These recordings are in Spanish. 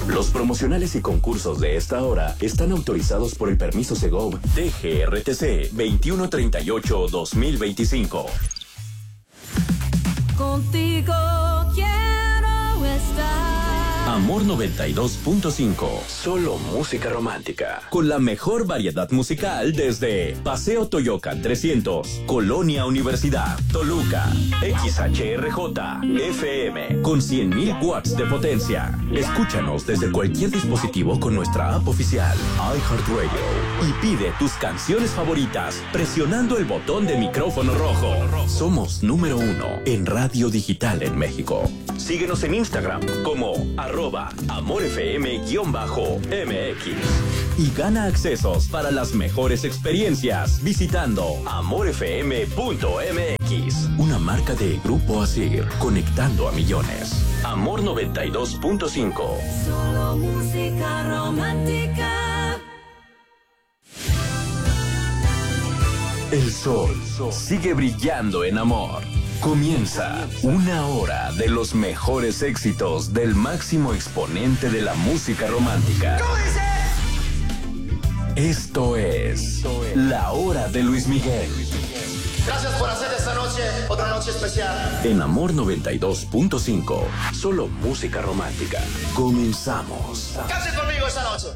Los promocionales y concursos de esta hora están autorizados por el permiso Segov DGRTC 2138-2025. Contigo quiero estar. Amor 92.5. Solo música romántica. Con la mejor variedad musical desde Paseo Toyocan 300, Colonia Universidad, Toluca, XHRJ, FM, con 100.000 watts de potencia. Escúchanos desde cualquier dispositivo con nuestra app oficial, iHeartRadio. Y pide tus canciones favoritas presionando el botón de micrófono rojo. Somos número 1 en radio digital en México. Síguenos en Instagram como @AmorFM_MX y gana accesos para las mejores experiencias visitando amorfm.mx, una marca de Grupo Asir, conectando a millones. Amor 92.5. Solo música romántica. El sol sigue brillando en amor. Comienza una hora de los mejores éxitos del máximo exponente de la música romántica. Esto es La Hora de Luis Miguel. Gracias por hacer esta noche otra noche especial. En Amor 92.5, solo música romántica. Comenzamos. Cante conmigo esta noche.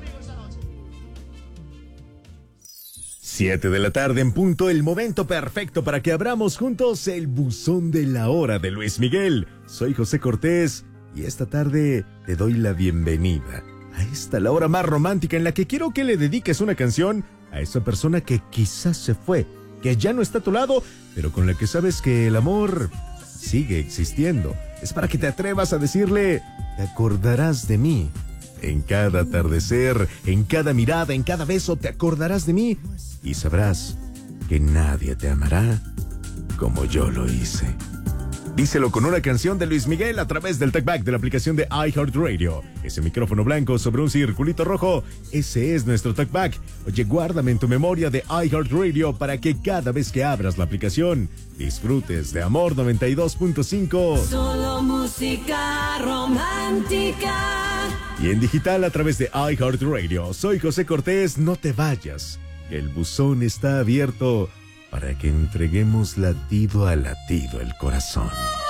7 de la tarde en punto, el momento perfecto para que abramos juntos el buzón de La Hora de Luis Miguel. Soy José Cortés y esta tarde te doy la bienvenida a esta la hora más romántica en la que quiero que le dediques una canción a esa persona que quizás se fue, que ya no está a tu lado, pero con la que sabes que el amor sigue existiendo. Es para que te atrevas a decirle, te acordarás de mí. En cada atardecer, en cada mirada, en cada beso, te acordarás de mí y sabrás que nadie te amará como yo lo hice. Díselo con una canción de Luis Miguel a través del TalkBack de la aplicación de iHeartRadio. Ese micrófono blanco sobre un circulito rojo, ese es nuestro TalkBack. Oye, guárdame en tu memoria de iHeartRadio para que cada vez que abras la aplicación disfrutes de Amor 92.5. Solo música romántica. Y en digital a través de iHeartRadio. Soy José Cortés, no te vayas. El buzón está abierto para que entreguemos latido a latido el corazón.